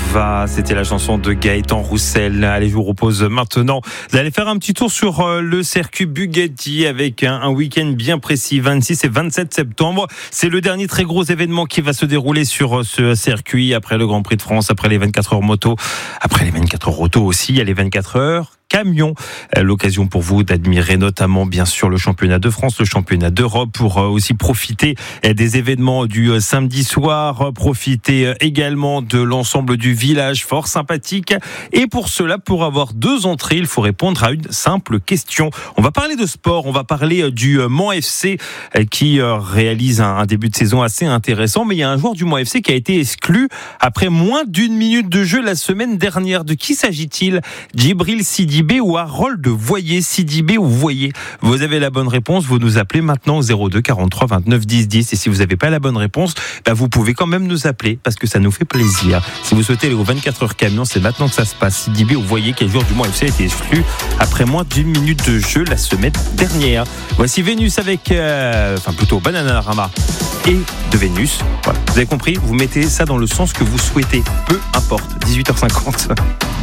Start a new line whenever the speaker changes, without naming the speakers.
va. C'était la chanson de Gaëtan Roussel. Allez, je vous propose maintenant d'aller faire un petit tour sur le circuit Bugatti avec un week-end bien précis, 26 et 27 septembre. C'est le dernier très gros événement qui va se dérouler sur ce circuit après le Grand Prix de France, après les 24 heures moto, après les 24 heures auto aussi, il y a les 24 heures camion. L'occasion pour vous d'admirer notamment bien sûr le championnat de France, le championnat d'Europe, pour aussi profiter des événements du samedi soir, profiter également de l'ensemble du village fort sympathique. Et pour cela, pour avoir 2 entrées, il faut répondre à une simple question. On va parler de sport, on va parler du Mans FC qui réalise un début de saison assez intéressant, mais il y a un joueur du Mans FC qui a été exclu après moins d'1 minute de jeu la semaine dernière. De qui s'agit-il? Djibril Sidibé ou Harold Voyer? Sidibé ou Voyer? Vous avez la bonne réponse, vous nous appelez maintenant au 02 43 29 10 10. Et si vous n'avez pas la bonne réponse, vous pouvez quand même nous appeler parce que ça nous fait plaisir. Si vous souhaitez aller aux 24 heures camion, c'est maintenant que ça se passe. Sidibé ou Voyer, quel joueur du Mans FC a été exclu après moins d'1 minute de jeu la semaine dernière. Voici Vénus avec, plutôt Bananarama et de Vénus. Voilà. Vous avez compris, vous mettez ça dans le sens que vous souhaitez, peu importe. 18h50.